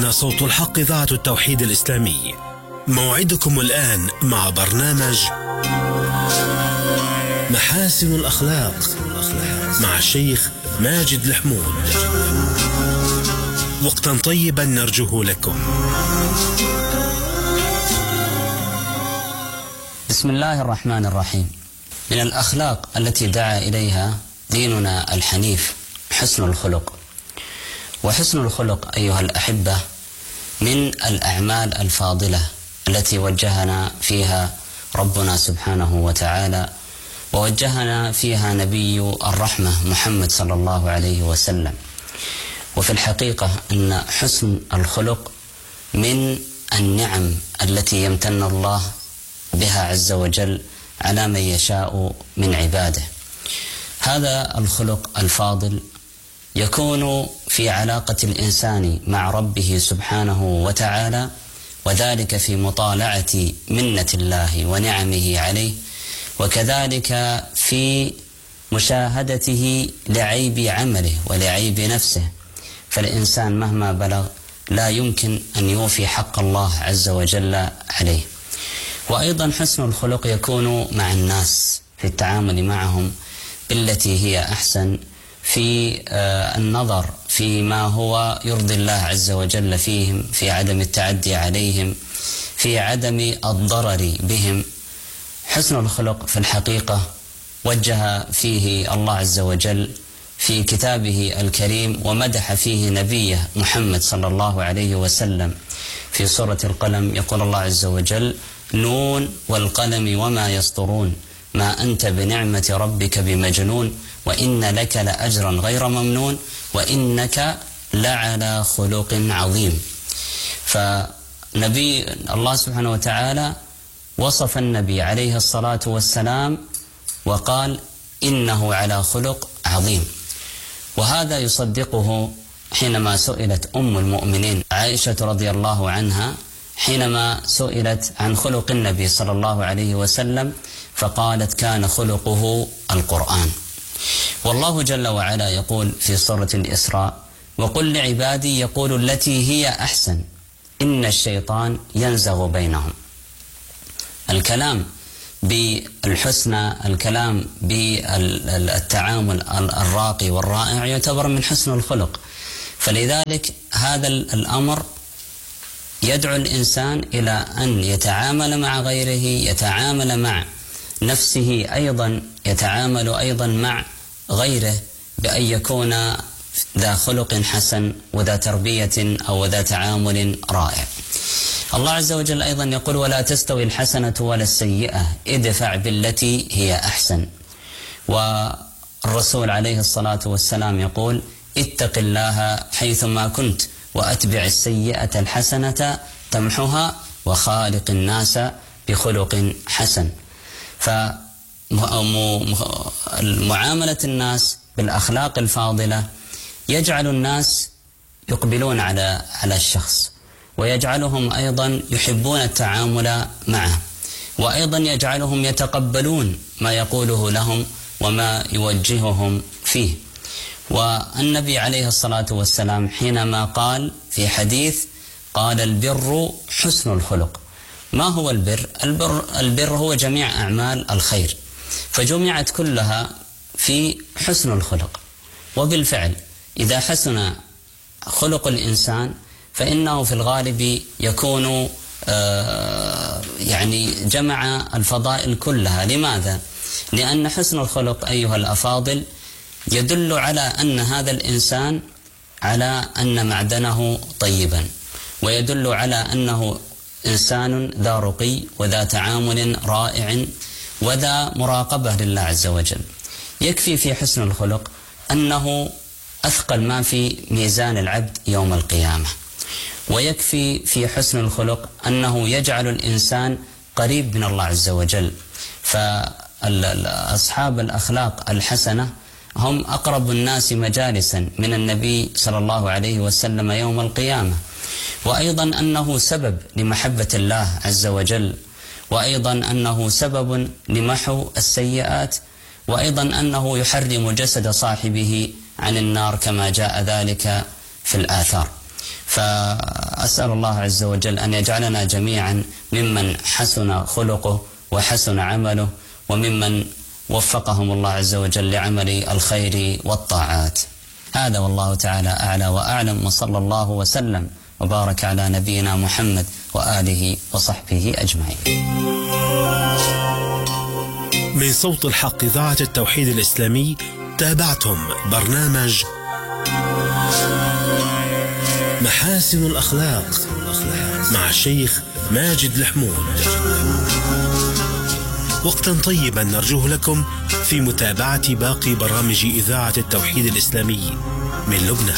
هنا صوت الحق، إذاعة التوحيد الإسلامي. موعدكم الآن مع برنامج محاسن الأخلاق مع الشيخ ماجد الحمود. وقتا طيبا نرجوه لكم. بسم الله الرحمن الرحيم. من الأخلاق التي دعا إليها ديننا الحنيف حسن الخلق. وحسن الخلق أيها الأحبة من الأعمال الفاضلة التي وجهنا فيها ربنا سبحانه وتعالى، ووجهنا فيها نبي الرحمة محمد صلى الله عليه وسلم. وفي الحقيقة أن حسن الخلق من النعم التي يمتن الله بها عز وجل على من يشاء من عباده. هذا الخلق الفاضل يكون في علاقة الإنسان مع ربه سبحانه وتعالى، وذلك في مطالعة منة الله ونعمه عليه، وكذلك في مشاهدته لعيب عمله ولعيب نفسه. فالإنسان مهما بلغ لا يمكن أن يوفي حق الله عز وجل عليه. وأيضا حسن الخلق يكون مع الناس في التعامل معهم بالتي هي أحسن، في النظر فيما هو يرضي الله عز وجل فيهم، في عدم التعدي عليهم، في عدم الضرر بهم. حسن الخلق في الحقيقة وجه فيه الله عز وجل في كتابه الكريم، ومدح فيه نبيه محمد صلى الله عليه وسلم في سورة القلم. يقول الله عز وجل: نون والقلم وما يسطرون ما أنت بنعمة ربك بمجنون وإن لك لأجرا غير ممنون وإنك لعلى خلق عظيم. فنبي الله سبحانه وتعالى وصف النبي عليه الصلاة والسلام وقال إنه على خلق عظيم. وهذا يصدقه حينما سئلت أم المؤمنين عائشة رضي الله عنها، حينما سئلت عن خلق النبي صلى الله عليه وسلم فقالت: كان خلقه القرآن. والله جل وعلا يقول في سورة الإسراء: وقل لعبادي يقولوا التي هي أحسن إن الشيطان ينزغ بينهم. الكلام بالحسنى، الكلام بالتعامل الراقي والرائع يعتبر من حسن الخلق. فلذلك هذا الأمر يدعو الإنسان إلى أن يتعامل مع غيره، يتعامل مع نفسه أيضا، يتعامل أيضا مع غيره بأن يكون ذا خلق حسن وذا تربية أو ذا تعامل رائع. الله عز وجل أيضا يقول: ولا تستوي الحسنة ولا السيئة ادفع بالتي هي أحسن. والرسول عليه الصلاة والسلام يقول: اتق الله حيثما كنت وأتبع السيئة الحسنة تمحها وخالق الناس بخلق حسن. فمعاملة الناس بالأخلاق الفاضلة يجعل الناس يقبلون على الشخص، ويجعلهم أيضا يحبون التعامل معه، وأيضا يجعلهم يتقبلون ما يقوله لهم وما يوجههم فيه. والنبي عليه الصلاة والسلام حينما قال في حديث قال: البر حسن الخلق. ما هو البر؟ البر هو جميع أعمال الخير، فجمعت كلها في حسن الخلق. وبالفعل إذا حسن خلق الإنسان فإنه في الغالب يكون يعني جمع الفضائل كلها. لماذا؟ لأن حسن الخلق أيها الأفاضل يدل على أن هذا الإنسان على أن معدنه طيبا، ويدل على أنه إنسان ذا رقي وذا تعامل رائع وذا مراقبة لله عز وجل. يكفي في حسن الخلق أنه أثقل ما في ميزان العبد يوم القيامة، ويكفي في حسن الخلق أنه يجعل الإنسان قريب من الله عز وجل. فأصحاب الأخلاق الحسنة هم أقرب الناس مجالسا من النبي صلى الله عليه وسلم يوم القيامة، وأيضا أنه سبب لمحبة الله عز وجل، وأيضا أنه سبب لمحو السيئات، وأيضا أنه يحرم جسد صاحبه عن النار كما جاء ذلك في الآثار. فأسأل الله عز وجل أن يجعلنا جميعا ممن حسن خلقه وحسن عمله، وممن وفقهم الله عز وجل لعمل الخير والطاعات. هذا والله تعالى أعلى وأعلم، وصلى الله وسلم وبارك على نبينا محمد وآله وصحبه أجمعين. من صوت الحق إذاعة التوحيد الإسلامي تابعتم برنامج محاسن الأخلاق مع الشيخ ماجد الحمود. وقتا طيبا نرجوه لكم في متابعة باقي برامج إذاعة التوحيد الإسلامي من لبنان.